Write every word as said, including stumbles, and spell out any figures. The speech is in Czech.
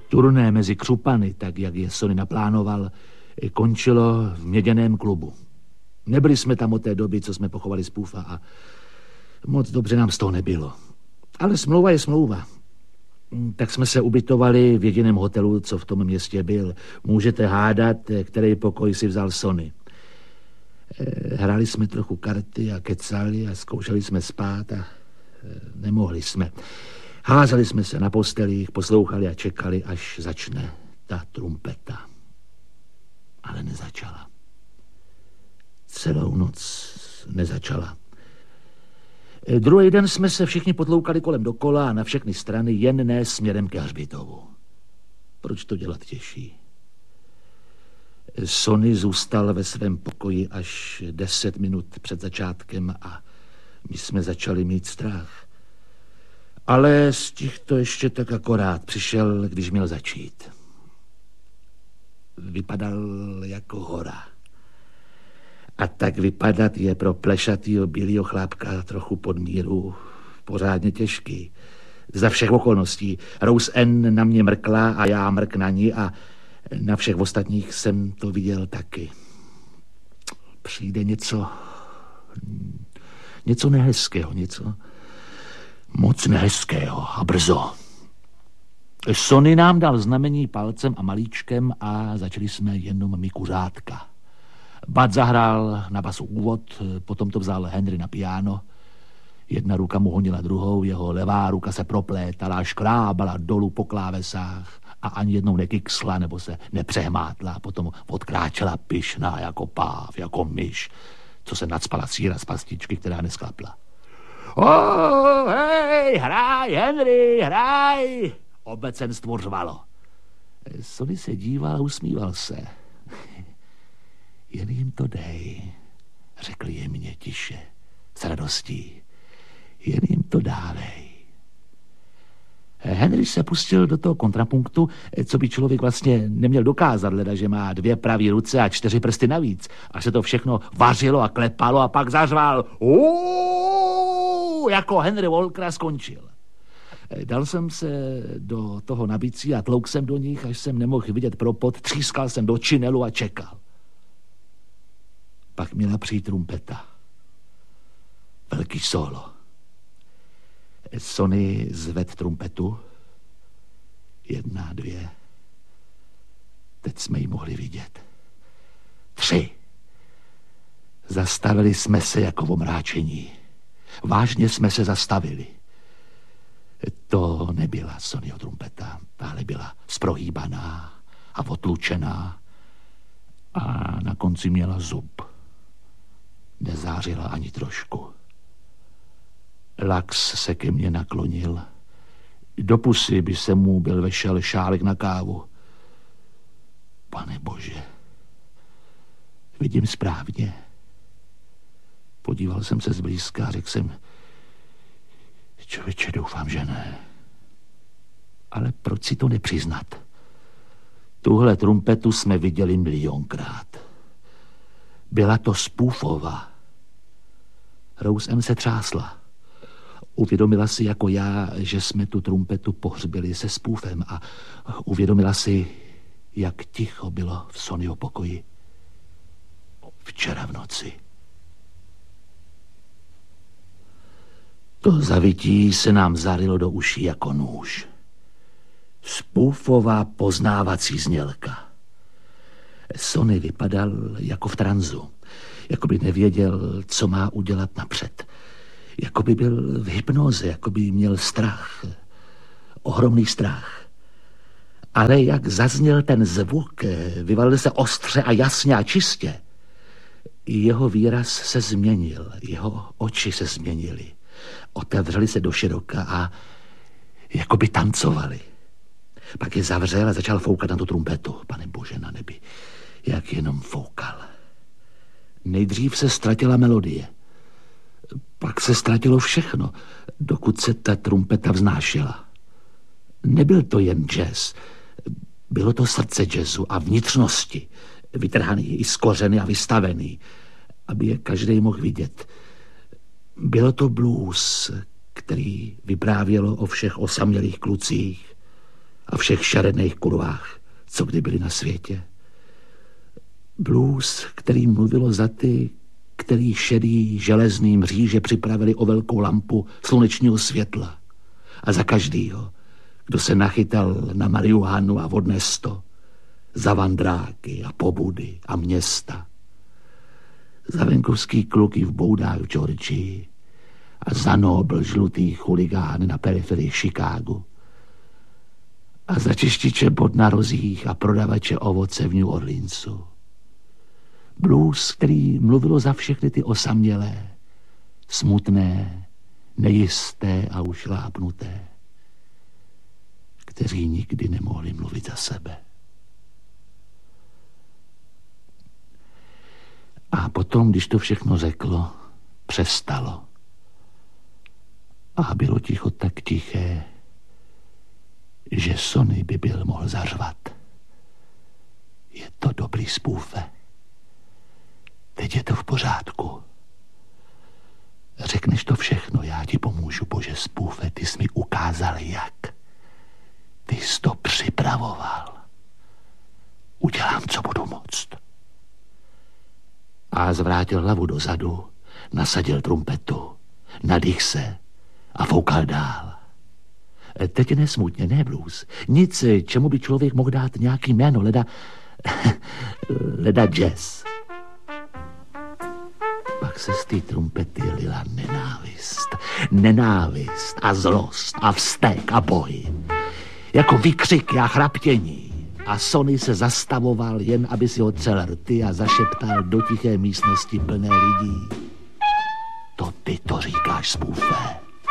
Turné mezi křupany, tak jak je Sonny naplánoval, končilo v Měděném klubu. Nebyli jsme tam od té doby, co jsme pochovali Spoofa a moc dobře nám z toho nebylo. Ale smlouva je smlouva. Tak jsme se ubytovali v jediném hotelu, co v tom městě byl. Můžete hádat, který pokoj si vzal Sonny. Hráli jsme trochu karty a kecali a zkoušeli jsme spát a nemohli jsme. Házeli jsme se na postelích, poslouchali a čekali, až začne ta trumpeta. Ale nezačala. Celou noc nezačala. Druhý den jsme se všichni potloukali kolem dokola a na všechny strany, jen ne směrem ke hřbitovu. Proč to dělat těžší? Sonny zůstal ve svém pokoji až deset minut před začátkem a my jsme začali mít strach. Ale z těchto ještě tak akorát přišel, když měl začít. Vypadal jako hora. A tak vypadat je pro plešatýho bílýho chlápka trochu pod míru pořádně těžký. Za všech okolností. Rose Ann na mě mrkla a já mrk na ní a na všech ostatních jsem to viděl taky. Přijde něco... něco nehezkého, něco moc nehezkého a brzo. Sonny nám dal znamení palcem a malíčkem a začali jsme jenom my kuřátka. Bud zahrál na basu úvod, potom to vzal Henry na piano. Jedna ruka mu honila druhou, jeho levá ruka se proplétala a škrábala dolů po klávesách a ani jednou nekyksla nebo se nepřehmátla. Potom odkráčela pyšná jako páv, jako myš, co se nacpala síra z pastičky, která nesklapla. Oh, hej, hraj, Henry, hraj! Obecenstvo řvalo. Sonny se díval a usmíval se. Jen jim to dej, řekl jemně tiše, s radostí. Jen jim to dávej. Henry se pustil do toho kontrapunktu, co by člověk vlastně neměl dokázat, leda, že má dvě pravé ruce a čtyři prsty navíc. A se to všechno vařilo a klepalo a pak zařval uuu, jako Henry Walkera skončil. Dal jsem se do toho nabicí a tlouk jsem do nich, až jsem nemohl vidět propod, třískal jsem do činelu a čekal. Pak měla přijít trumpeta. Velký solo. Sonny zved trumpetu. Jedna, dvě. Teď jsme ji mohli vidět. Tři. Zastavili jsme se jako v omráčení. Vážně jsme se zastavili. To nebyla Sonnyho trumpeta, ale byla sprohýbaná a otlučená a na konci měla zub. Nezářila ani trošku. Lax se ke mně naklonil. Do pusy by se mu byl vešel šálek na kávu. Pane Bože, vidím správně. Podíval jsem se zblízka a řekl jsem, člověče, doufám, že ne. Ale proč si to nepřiznat? Tuhle trumpetu jsme viděli milionkrát. Byla to Spoofova. Rose Ann se třásla. Uvědomila si jako já, že jsme tu trumpetu pohřbili se Spoofem a uvědomila si, jak ticho bylo v Sonnyho pokoji. Včera v noci. To zavití se nám zarilo do uší jako nůž. Spoofová poznávací znělka. Sonny vypadal jako v tranzu. Jako by nevěděl, co má udělat napřed. Jako by byl v hypnoze, jako by měl strach. Ohromný strach. Ale jak zazněl ten zvuk, vyvalil se ostře a jasně a čistě. Jeho výraz se změnil, jeho oči se změnily. Otevřeli se do široka a jako by tancovali. Pak je zavřel a začal foukat na tu trumpetu. Pane Bože na nebi, jak jenom foukal. Nejdřív se ztratila melodie. Pak se ztratilo všechno, dokud se ta trumpeta vznášela. Nebyl to jen jazz. Bylo to srdce jazzu a vnitřnosti, vytrhaný i z kořeny a vystavený, aby je každý mohl vidět. Bylo to blues, který vyprávělo o všech osamělých klucích a všech šaredných kurvách, co kdy byli na světě. Blues, který mluvilo za ty, který šedý železný mříže připravili o velkou lampu slunečního světla. A za každýho, kdo se nachytal na marihuanu a vodné to, za vandráky a pobudy a města. Za venkovský kluky v boudách v Georgii a za nobl žlutý chuligán na periferii Chicagu. A za čištiče bod na rozích a prodavače ovoce v New Orleansu. Blues, který mluvilo za všechny ty osamělé, smutné, nejisté a ušlápnuté, kteří nikdy nemohli mluvit za sebe. A potom, když to všechno řeklo, přestalo. A bylo ticho tak tiché, že Sonny by byl mohl zařvat. Je to dobrý spůfe. Teď je to v pořádku. Řekneš to všechno, já ti pomůžu, bože spůfe, ty jsi mi ukázal jak. Ty jsi to připravoval. Udělám, co budu moct. A zvrátil hlavu dozadu, nasadil trumpetu, nadych se a foukal dál. Teď nesmutně, ne blues. Nic, čemu by člověk mohl dát nějaký jméno, leda... leda jazz. Pak se z té trumpety lila nenávist. Nenávist a zlost a vztek a boj. Jako výkřik a chraptění. A Sonny se zastavoval, jen aby si otřel rty a zašeptal do tiché místnosti plné lidí. To ty to říkáš, spůfe.